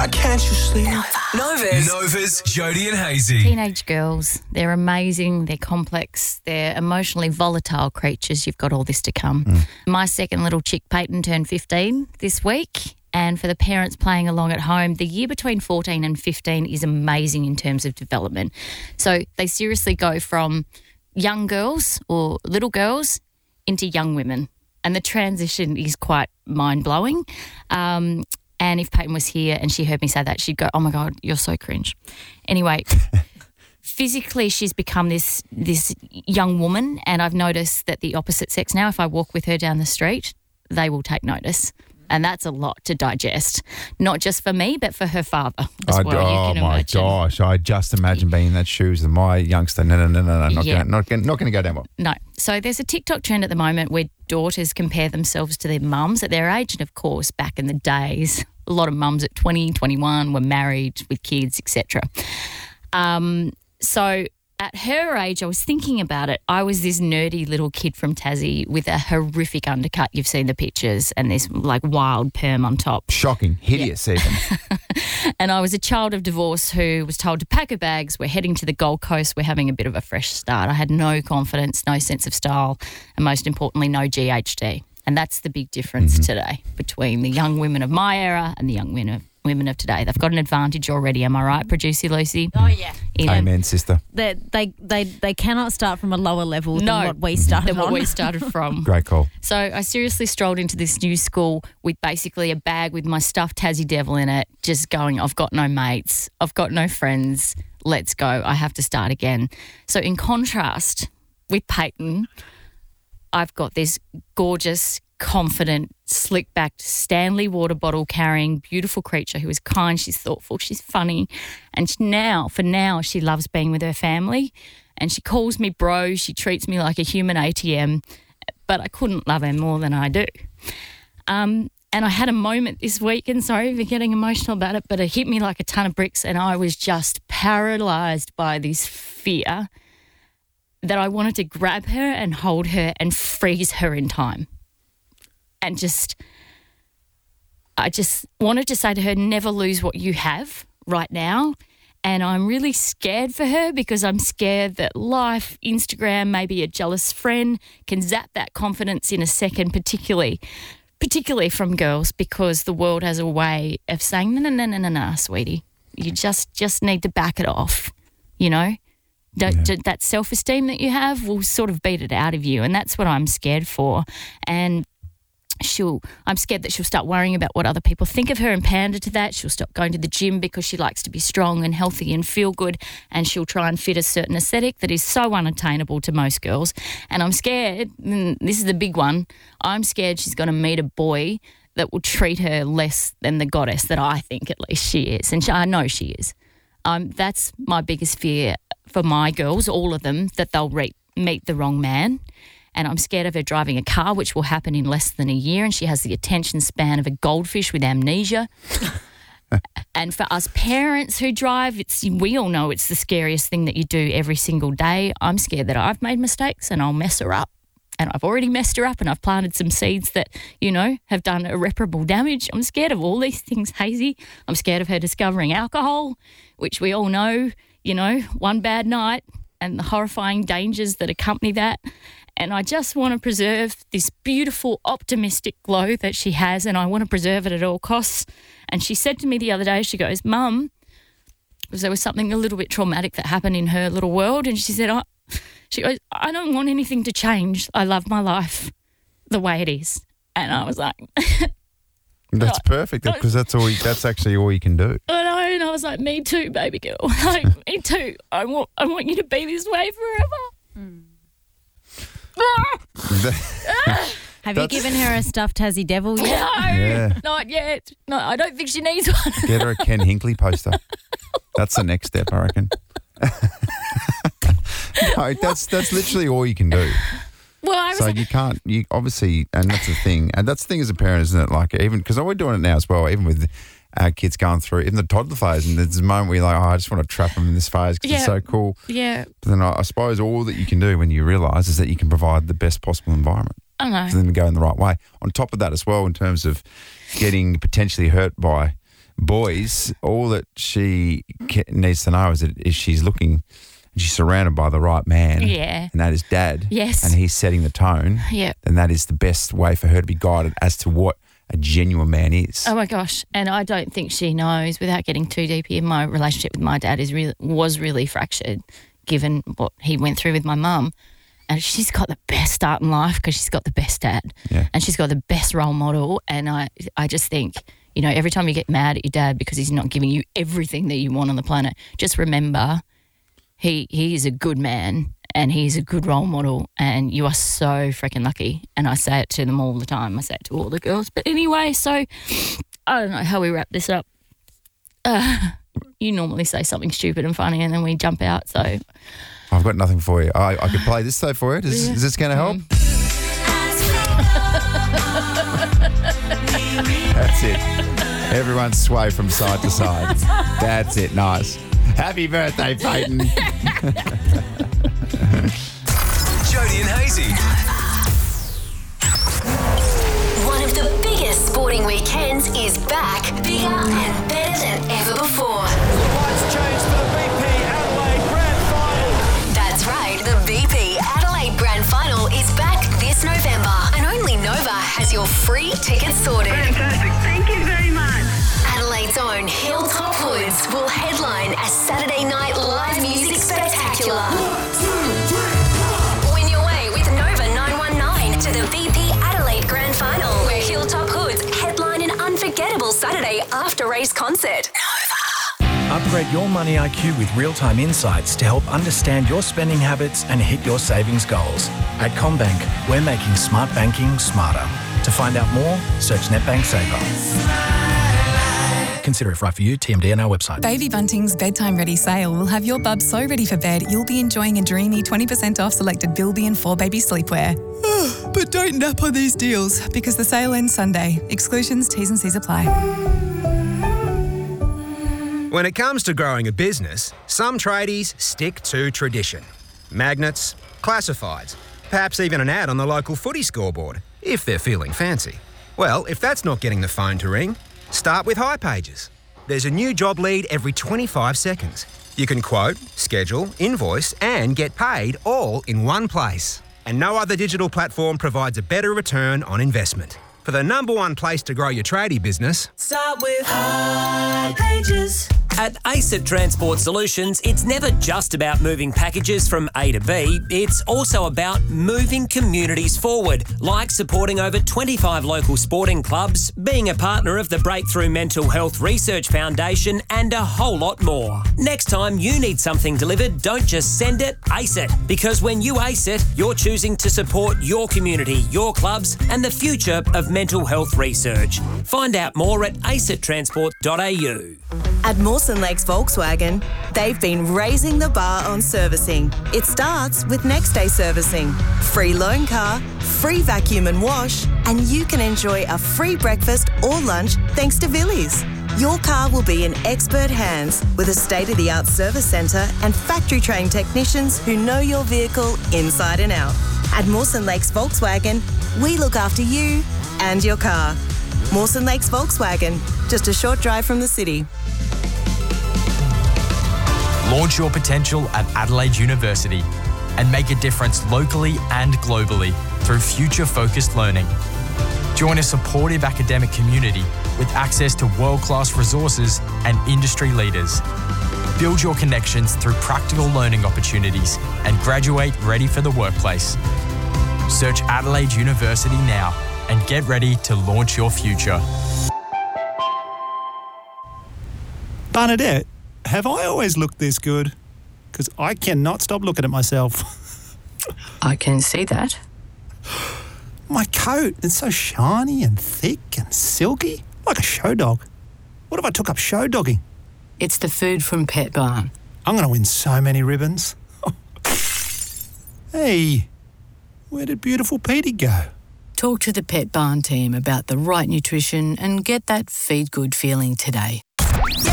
Why can't you sleep? Nova's Jody and Hazy. Teenage girls, they're amazing, they're complex, they're emotionally volatile creatures. You've got all this to come. My second little chick, Peyton, turned 15 this week. And for the parents playing along at home, the year between 14 and 15 is amazing in terms of development. So they seriously go from young girls or little girls into young women. And the transition is quite mind-blowing. And if Peyton was here and she heard me say that, she'd go, oh, my God, you're so cringe. Anyway, physically she's become this young woman, and I've noticed that the opposite sex now, if I walk with her down the street, they will take notice. And that's a lot to digest, not just for me, but for her father as well. You can my imagine. gosh. I just imagine being in that shoes of my youngster. No. Not going to go down well. No. So there's a TikTok trend at the moment where daughters compare themselves to their mums at their age. And, of course, back in the days, a lot of mums at 20, 21 were married with kids, etc. So at her age, I was thinking about it. I was this nerdy little kid from Tassie with a horrific undercut. You've seen the pictures, and this like wild perm on top. Shocking. Hideous even. And I was a child of divorce who was told to pack her bags. We're heading to the Gold Coast. We're having a bit of a fresh start. I had no confidence, no sense of style, and most importantly, no GHD. And that's the big difference today between the young women of my era and the young women of today. They've got an advantage already, am I right, Producer Lucy? Oh, yeah. Amen, sister. They cannot start from a lower level than what we started from. Great call. So I seriously strolled into this new school with basically a bag with my stuffed Tassie devil in it, just going, I've got no mates, I've got no friends, let's go, I have to start again. So in contrast with Peyton, I've got this gorgeous, confident, slick-backed Stanley water bottle carrying beautiful creature who is kind, she's thoughtful, she's funny, and for now, she loves being with her family, and she calls me bro, she treats me like a human ATM, but I couldn't love her more than I do. And I had a moment this week, and sorry for getting emotional about it, but it hit me like a ton of bricks, and I was just paralysed by this fear that I wanted to grab her and hold her and freeze her in time. And I just wanted to say to her, never lose what you have right now. And I'm really scared for her because I'm scared that life, Instagram, maybe a jealous friend can zap that confidence in a second, particularly from girls, because the world has a way of saying, no, sweetie, you just need to back it off, you know? That self-esteem that you have will sort of beat it out of you, and that's what I'm scared for. And I'm scared that she'll start worrying about what other people think of her and pander to that. She'll stop going to the gym because she likes to be strong and healthy and feel good, and she'll try and fit a certain aesthetic that is so unattainable to most girls. And I'm scared, and this is the big one, I'm scared she's going to meet a boy that will treat her less than the goddess that I think at least she is, and I know she is. That's my biggest fear for my girls, all of them, that they'll meet the wrong man. And I'm scared of her driving a car, which will happen in less than a year, and she has the attention span of a goldfish with amnesia. And for us parents who drive, we all know it's the scariest thing that you do every single day. I'm scared that I've made mistakes and I'll mess her up. And I've already messed her up, and I've planted some seeds that, have done irreparable damage. I'm scared of all these things, Hazy. I'm scared of her discovering alcohol, which we all know, one bad night and the horrifying dangers that accompany that. And I just want to preserve this beautiful, optimistic glow that she has, and I want to preserve it at all costs. And she said to me the other day, she goes, Mum, because there was something a little bit traumatic that happened in her little world, and she said, she goes, I don't want anything to change. I love my life the way it is. And I was like... That's perfect, because that's actually all you can do. I know, and I was like, me too, baby girl. Like, me too. I want you to be this way forever. Have you given her a stuffed Tassie devil yet? No, not yet. No, I don't think she needs one. Get her a Ken Hinckley poster. That's the next step, I reckon. No, that's literally all you can do. Well, you obviously, and that's the thing. And that's the thing as a parent, isn't it? Like, even, because we're doing it now as well, even with our kids going through, even the toddler phase, and there's a moment where you're like, I just want to trap them in this phase because it's so cool. Yeah. But then I suppose all that you can do when you realise is that you can provide the best possible environment. I know. For them to go in the right way. On top of that as well, in terms of getting potentially hurt by boys, all that she needs to know is that if she's looking, she's surrounded by the right man. Yeah. And that is Dad. Yes. And he's setting the tone. Yeah. And that is the best way for her to be guided as to what a genuine man is. Oh my gosh. And I don't think she knows, without getting too deep here, my relationship with my dad was really fractured given what he went through with my mum. And she's got the best start in life because she's got the best dad. Yeah. And she's got the best role model. And I just think, you know, every time you get mad at your dad because he's not giving you everything that you want on the planet, just remember he is a good man and he's a good role model and you are so freaking lucky. And I say it to them all the time. I say it to all the girls. But anyway, so I don't know how we wrap this up. You normally say something stupid and funny and then we jump out, so... I've got nothing for you. I could play this though for you. Is this going to help? That's it. Everyone sway from side to side. That's it. Nice. Happy birthday, Peyton. Jody and Hazy. One of the biggest sporting weekends is back, bigger and better than ever before. The lights change for the BP Adelaide Grand Final. That's right, the BP Adelaide Grand Final is back this November, and only Nova has your free tickets sorted. Fantastic, thank you very much. Adelaide's own Hilltop Hoods will headline a Saturday night live music spectacular. Win your way with Nova 919 to the BP Adelaide Grand Final, where Hilltop Hoods headline an unforgettable Saturday after-race concert. Upgrade your money IQ with real-time insights to help understand your spending habits and hit your savings goals. At CommBank, we're making smart banking smarter. To find out more, search NetBank Saver. Consider if right for you. TMD on our website. Baby Bunting's Bedtime Ready sale will have your bub so ready for bed, you'll be enjoying a dreamy 20% off selected Bilby and 4Baby sleepwear. But don't nap on these deals, because the sale ends Sunday. Exclusions, T's and C's apply. When it comes to growing a business, some tradies stick to tradition. Magnets, classifieds, perhaps even an ad on the local footy scoreboard, if they're feeling fancy. Well, if that's not getting the phone to ring, start with hipages. There's a new job lead every 25 seconds. You can quote, schedule, invoice, and get paid all in one place. And no other digital platform provides a better return on investment. For the number one place to grow your tradie business, start with hipages. At ACET Transport Solutions, it's never just about moving packages from A to B, it's also about moving communities forward, like supporting over 25 local sporting clubs, being a partner of the Breakthrough Mental Health Research Foundation, and a whole lot more. Next time you need something delivered, don't just send it, ACE it. Because when you ACE it, you're choosing to support your community, your clubs, and the future of mental health research. Find out more at acettransport.au. At Mawson Lakes Volkswagen, they've been raising the bar on servicing. It starts with next day servicing, free loan car, free vacuum and wash, and you can enjoy a free breakfast or lunch thanks to Villies. Your car will be in expert hands with a state-of-the-art service centre and factory-trained technicians who know your vehicle inside and out. At Mawson Lakes Volkswagen, we look after you and your car. Mawson Lakes Volkswagen, just a short drive from the city. Launch your potential at Adelaide University and make a difference locally and globally through future-focused learning. Join a supportive academic community with access to world-class resources and industry leaders. Build your connections through practical learning opportunities and graduate ready for the workplace. Search Adelaide University now and get ready to launch your future. Bernadette, have I always looked this good? Because I cannot stop looking at myself. I can see that. My coat, it's so shiny and thick and silky, like a show dog. What if I took up show dogging? It's the food from Pet Barn. I'm going to win so many ribbons. Hey, where did beautiful Petey go? Talk to the Pet Barn team about the right nutrition and get that feed good feeling today.